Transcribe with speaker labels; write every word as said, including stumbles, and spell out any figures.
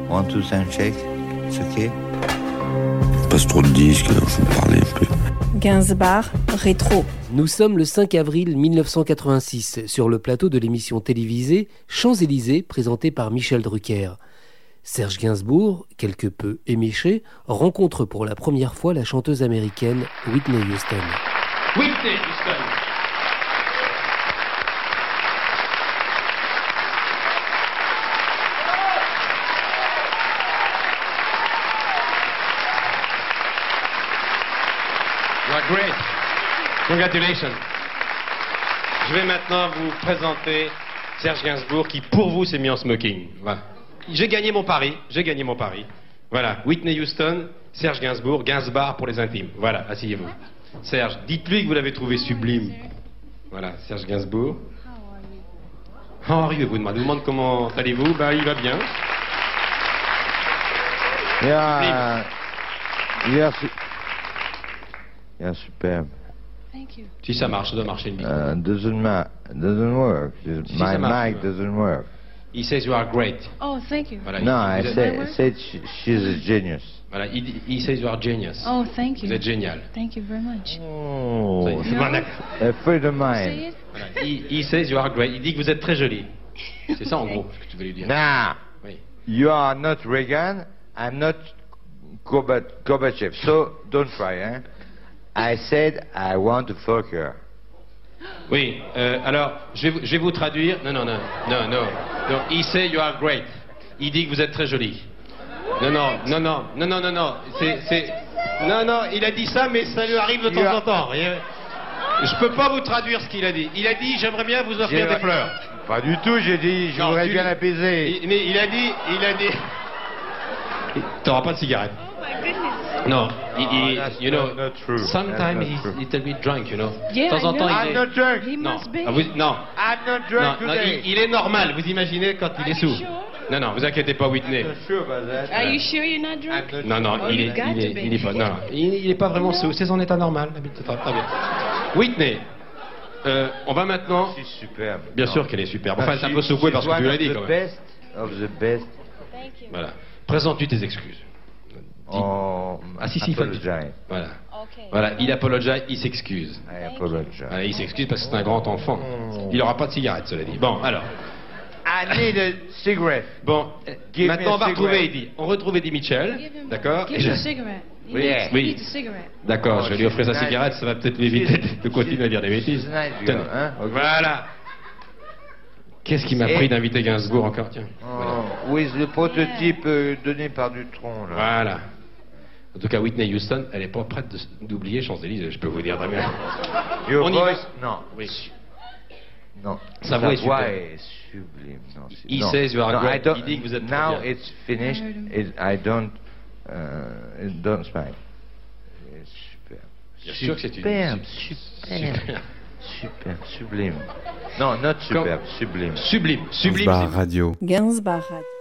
Speaker 1: One, two, sound check. It's okay.
Speaker 2: Passe trop de disques, il faut parler un peu.
Speaker 3: Gainsbar, rétro.
Speaker 4: Nous sommes le cinq avril mille neuf cent quatre-vingt-six, sur le plateau de l'émission télévisée Champs-Élysées, présentée par Michel Drucker. Serge Gainsbourg, quelque peu éméché, rencontre pour la première fois la chanteuse américaine Whitney Houston.
Speaker 5: Whitney Houston. You are great. Congratulations. Je vais maintenant vous présenter Serge Gainsbourg qui, pour vous, s'est mis en smoking. Voilà. J'ai gagné mon pari. J'ai gagné mon pari. Voilà. Whitney Houston, Serge Gainsbourg, Gainsbar pour les intimes. Voilà. Asseyez-vous. Serge, dites-lui que vous l'avez trouvé sublime. Voilà. Serge Gainsbourg. How are you? Vous demandez, vous demande comment allez-vous? Bah, il va bien.
Speaker 1: Yeah. Yeah. Yeah, superbe.
Speaker 3: Thank you.
Speaker 5: Si ça marche, ça doit marcher. Une
Speaker 1: Uh, doesn't ma- doesn't work.
Speaker 5: Si
Speaker 1: My
Speaker 5: ça marche,
Speaker 1: mic doesn't work.
Speaker 5: He says you are great.
Speaker 3: Oh, thank you.
Speaker 5: Voilà.
Speaker 1: No,
Speaker 5: il,
Speaker 1: I
Speaker 5: vous êtes-
Speaker 1: say, said she, she's a genius.
Speaker 5: Voilà. Il, dit- he says you are genius.
Speaker 3: Oh, thank you.
Speaker 5: Vous êtes génial.
Speaker 3: Thank you very much.
Speaker 1: Oh,
Speaker 5: Ça y est, c'est bon, d'accord.
Speaker 1: a freedom
Speaker 3: Say
Speaker 1: mind.
Speaker 3: it.
Speaker 5: Voilà. He, he says you are great. Il dit que vous êtes très jolie. C'est ça en gros ce que tu veux lui dire.
Speaker 1: Now,
Speaker 5: Oui.
Speaker 1: you are not Reagan. I'm not Gorbat- Gorbachev. So don't try, hein. I said I want to fuck her.
Speaker 5: Oui. euh, alors, je vais, vous- je vais vous traduire. Non, non, non, non, non. Non. He says you are great. Il dit que vous êtes très jolie. Non, non, non, non, non, non, non, non. C'est, c'est. Non, non. Il a dit ça, mais ça lui arrive de temps
Speaker 1: Yeah.
Speaker 5: en temps. Et, euh, Je peux pas vous traduire ce qu'il a dit. Il a dit j'aimerais bien vous offrir
Speaker 1: J'ai-
Speaker 5: des fleurs.
Speaker 1: Pas du tout, j'ai dit, je
Speaker 5: Non,
Speaker 1: voudrais
Speaker 5: tu-
Speaker 1: bien la baiser.
Speaker 5: Il, mais il a dit, il a dit. T'auras pas de cigarette.
Speaker 3: Oh my goodness.
Speaker 5: Non, il,
Speaker 1: Oh,
Speaker 5: il-
Speaker 1: that's
Speaker 5: you know,
Speaker 1: not- not true.
Speaker 5: sometimes
Speaker 1: That's
Speaker 5: he's
Speaker 1: not true.
Speaker 5: a little bit drunk, you know.
Speaker 3: Yeah,
Speaker 5: de temps en
Speaker 3: I
Speaker 5: temps,
Speaker 3: know.
Speaker 5: il
Speaker 1: I'm
Speaker 5: est...
Speaker 1: not drunk.
Speaker 3: He
Speaker 5: Non,
Speaker 3: must be.
Speaker 5: ah, vous- non,
Speaker 1: I'm not
Speaker 5: non,
Speaker 1: drunk
Speaker 5: non,
Speaker 1: today.
Speaker 5: il, il est normal. Vous imaginez quand il est
Speaker 3: Are you
Speaker 5: sous.
Speaker 3: sure?
Speaker 5: Non, non, vous inquiétez pas, Whitney.
Speaker 1: I'm not sure about that.
Speaker 3: Are you sure you're not drunk?
Speaker 1: I'm
Speaker 5: Non, non,
Speaker 3: Oh,
Speaker 5: il
Speaker 3: you
Speaker 5: est,
Speaker 3: got
Speaker 5: il est,
Speaker 3: to be.
Speaker 5: il est pas, non, il, il est pas vraiment sous. C'est son état normal. Très, très bien. Whitney, euh, on va maintenant.
Speaker 1: C'est superbe.
Speaker 5: Bien
Speaker 1: Non.
Speaker 5: sûr qu'elle est superbe. Enfin, elle est un
Speaker 1: She-
Speaker 5: peu secouée
Speaker 1: she's
Speaker 5: parce que
Speaker 1: one
Speaker 5: tu l'as
Speaker 1: of
Speaker 5: dit
Speaker 1: the
Speaker 5: quand même.
Speaker 1: best of the best.
Speaker 3: Thank you.
Speaker 5: Voilà. Présente-lui tes excuses.
Speaker 1: Oh,
Speaker 5: Ah si, si, il faut le dire.
Speaker 1: apologize.
Speaker 5: Voilà.
Speaker 3: Okay.
Speaker 5: Voilà, il apologize, il s'excuse.
Speaker 1: I apologize.
Speaker 5: Voilà, il s'excuse parce que c'est un grand enfant. Il n'aura pas de cigarette, cela dit. Bon, alors.
Speaker 1: I need a cigarette.
Speaker 5: Bon, euh,
Speaker 1: Give me
Speaker 5: maintenant
Speaker 1: a
Speaker 5: on va retrouver
Speaker 1: cigarette.
Speaker 5: Eddie. On retrouve Eddie Mitchell.
Speaker 3: Give him-
Speaker 5: D'accord.
Speaker 3: Give
Speaker 5: Et
Speaker 3: him a
Speaker 5: je-
Speaker 3: cigarette. He
Speaker 5: Oui,
Speaker 3: needs,
Speaker 5: oui.
Speaker 3: he needs a cigarette.
Speaker 5: D'accord,
Speaker 1: Oh,
Speaker 5: je vais lui offrir sa
Speaker 1: she's nice.
Speaker 5: cigarette, ça va peut-être l'éviter
Speaker 1: She's-
Speaker 5: de continuer à dire des bêtises.
Speaker 1: she's nice girl,
Speaker 5: Tenez.
Speaker 1: hein, ok.
Speaker 5: Voilà. Qu'est-ce qui m'a
Speaker 1: Et-
Speaker 5: pris d'inviter Gainsbourg encore? Tiens. Voilà.
Speaker 1: Oh, with le prototype euh, donné par Dutronc, là.
Speaker 5: Voilà. En tout cas, Whitney Houston, elle n'est pas prête de- d'oublier Champs-Élysées, je peux vous dire, Damien.
Speaker 1: Your
Speaker 5: On y va.
Speaker 1: voice, non.
Speaker 5: Oui.
Speaker 1: Non.
Speaker 5: Sa voix est superbe.
Speaker 1: est sublime. Non, c'est-
Speaker 5: He
Speaker 1: non.
Speaker 5: says you are
Speaker 1: No,
Speaker 5: great.
Speaker 1: I don't-
Speaker 5: Il dit que vous êtes très
Speaker 1: Now
Speaker 5: bien.
Speaker 1: it's finished. It, I don't. Uh, it don't smile. It's superbe.
Speaker 5: Bien sûr que c'est une-
Speaker 1: Superbe,
Speaker 5: su-
Speaker 1: superbe.
Speaker 5: super.
Speaker 1: Superbe, sublime. Non, not superbe, sublime.
Speaker 5: Sublime, sublime.
Speaker 2: Bar
Speaker 5: c'est-
Speaker 2: Radio.
Speaker 3: Gainsbar.